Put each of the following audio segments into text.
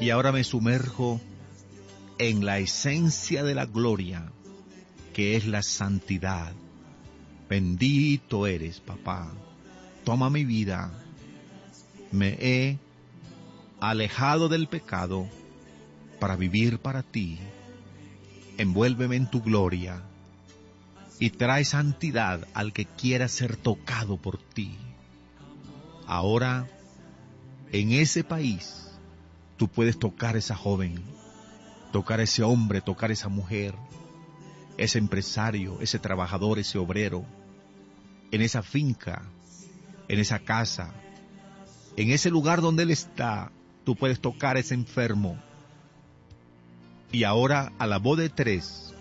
Y ahora me sumerjo en la esencia de la gloria, que es la santidad. Bendito eres, papá. Toma mi vida. Me he alejado del pecado para vivir para ti. Envuélveme en tu gloria y trae santidad al que quiera ser tocado por ti. Ahora, en ese país, tú puedes tocar a esa joven, tocar a ese hombre, tocar a esa mujer, ese empresario, ese trabajador, ese obrero, en esa finca, en esa casa, en ese lugar donde él está, tú puedes tocar a ese enfermo. Y ahora, a la voz de 3,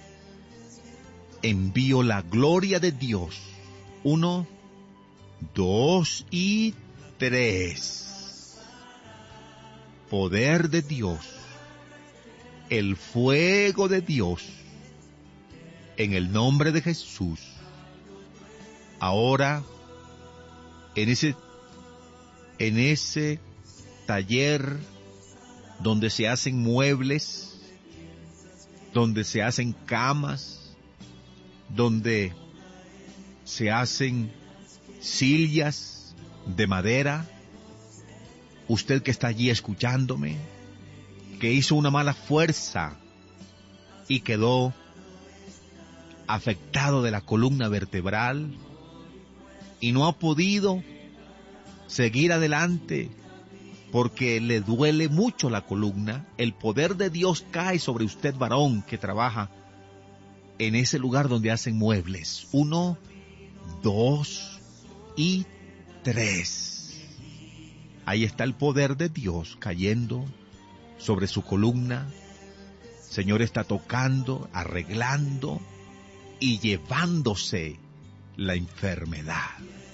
envío la gloria de Dios. 1, 2 y 3. Poder de Dios, el fuego de Dios, en el nombre de Jesús. Ahora, en ese taller donde se hacen muebles, donde se hacen camas, donde se hacen sillas de madera, usted que está allí escuchándome, que hizo una mala fuerza y quedó afectado de la columna vertebral y no ha podido seguir adelante porque le duele mucho la columna, el poder de Dios cae sobre usted, varón, que trabaja en ese lugar donde hacen muebles. 1, 2 y 3. Ahí está el poder de Dios cayendo sobre su columna. El Señor está tocando, arreglando y llevándose la enfermedad.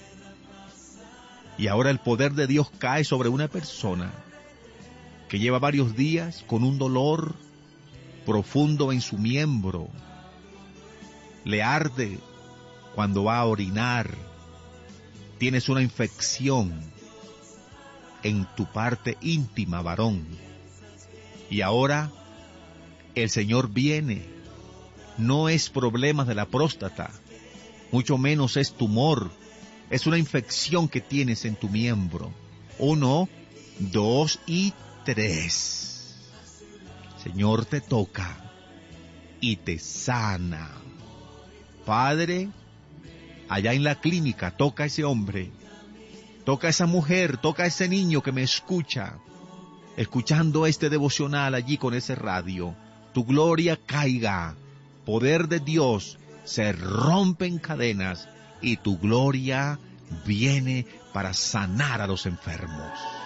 Y ahora el poder de Dios cae sobre una persona que lleva varios días con un dolor profundo en su miembro. Le arde cuando va a orinar. Tienes una infección en tu parte íntima, varón. Y ahora el Señor viene. No es problema de la próstata, mucho menos es tumor. Es una infección que tienes en tu miembro. 1, 2 y 3. Señor te toca y te sana. Padre, allá en la clínica, toca a ese hombre, toca a esa mujer, toca a ese niño que me escucha, escuchando este devocional allí con ese radio. Tu gloria caiga, poder de Dios, se rompen cadenas y tu gloria viene para sanar a los enfermos.